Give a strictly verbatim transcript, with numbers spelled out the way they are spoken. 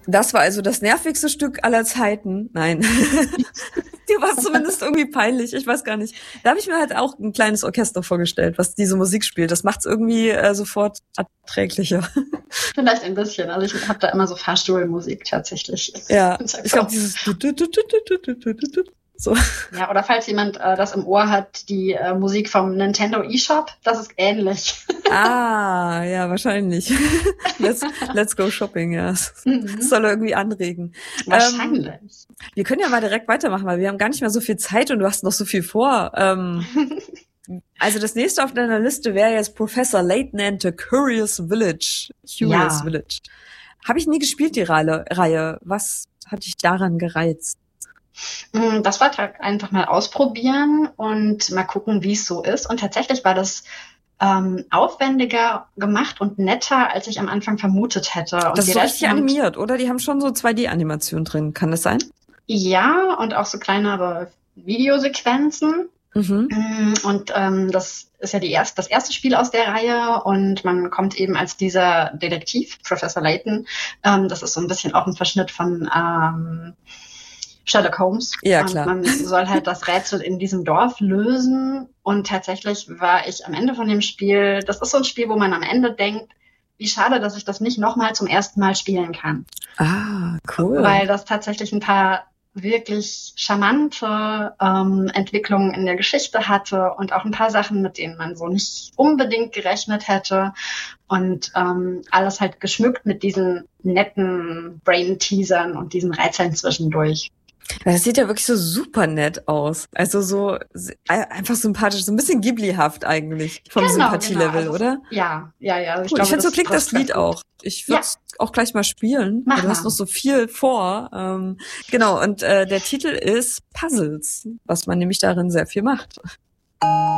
Das war also das nervigste Stück aller Zeiten. Nein. Dir war es zumindest irgendwie peinlich. Ich weiß gar nicht. Da habe ich mir halt auch ein kleines Orchester vorgestellt, was diese Musik spielt. Das macht es irgendwie äh, sofort erträglicher. Vielleicht ein bisschen. Also ich habe da immer so Fahrstuhlmusik tatsächlich. Ja, ich glaube dieses so. Ja, oder falls jemand äh, das im Ohr hat, die äh, Musik vom Nintendo eShop, das ist ähnlich. Ah, ja, wahrscheinlich. Let's, let's go shopping, ja. Das Mhm. soll irgendwie anregen. Wahrscheinlich. Ähm, wir können ja mal direkt weitermachen, weil wir haben gar nicht mehr so viel Zeit und du hast noch so viel vor. Ähm, also das nächste auf deiner Liste wäre jetzt Professor Layton and the Curious Village. Curious Ja. Village. Habe ich nie gespielt, die Reihe. Reihe. Was hat dich daran gereizt? Das war einfach mal ausprobieren und mal gucken, wie es so ist. Und tatsächlich war das ähm, aufwendiger gemacht und netter, als ich am Anfang vermutet hätte. Und das ist die so richtig haben, animiert, oder? Die haben schon so zwei D-Animationen drin. Kann das sein? Ja, und auch so kleinere Videosequenzen. Mhm. Und ähm, das ist ja die erst, das erste Spiel aus der Reihe und man kommt eben als dieser Detektiv, Professor Layton. Ähm, das ist so ein bisschen auch ein Verschnitt von ähm, Sherlock Holmes. Ja, klar. Und man soll halt das Rätsel in diesem Dorf lösen. Und tatsächlich war ich am Ende von dem Spiel, das ist so ein Spiel, wo man am Ende denkt, wie schade, dass ich das nicht nochmal zum ersten Mal spielen kann. Ah, cool. Weil das tatsächlich ein paar wirklich charmante ähm, Entwicklungen in der Geschichte hatte und auch ein paar Sachen, mit denen man so nicht unbedingt gerechnet hätte. Und ähm, alles halt geschmückt mit diesen netten Brain-Teasern und diesen Rätseln zwischendurch. Das sieht ja wirklich so super nett aus. Also so einfach sympathisch, so ein bisschen Ghibli-haft eigentlich vom Genau, Sympathie-Level, genau. Also, oder? Ja, ja, ja. Ich, cool. ich finde, so klingt das Lied auch. Ich würde es ja. auch gleich mal spielen. Mach du hast noch so viel vor. Ähm, genau, und äh, der Titel ist Puzzles, was man nämlich darin sehr viel macht.